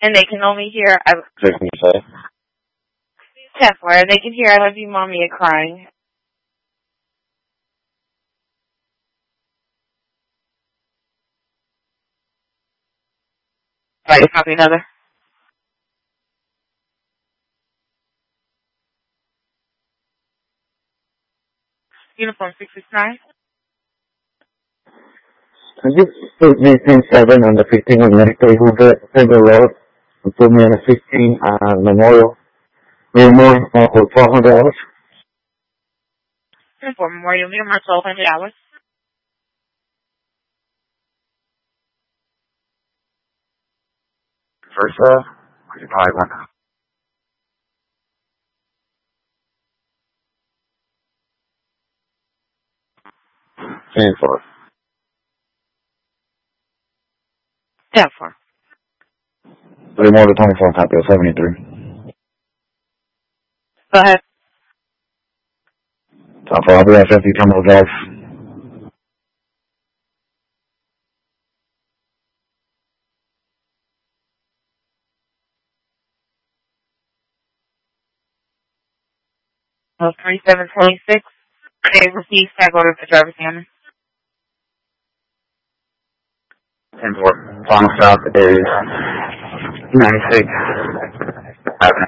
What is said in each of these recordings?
And they can only hear, So can you say? 10-4, they can hear I love you, mommy, and crying. Right, copy another. Uniform 669. Can you put me 10-7 on the 15 of Medicaid Hoover Road and put me on the 15 Memorial Miramar for $1,200? 10-4, Memorial Miramar, $1,200. First, you probably want 10-4. 10-4. 3 more to 24, copy of 73. Go ahead. Top 4, I'll be at 50 Terminal Drive. Oh, 3726. They received tag order for driver's scanner. 10-4. Final stop is 96 Avenue.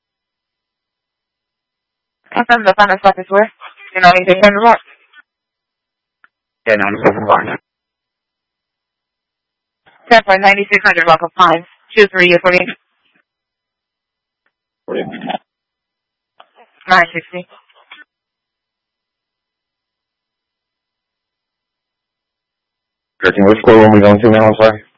Confirm the final stop is where? You know anything in the mark? Yeah, 96 is fine. 10-4, 9600 block of Pines. 2348. 960. 13, which school room are we going to now? I'm sorry.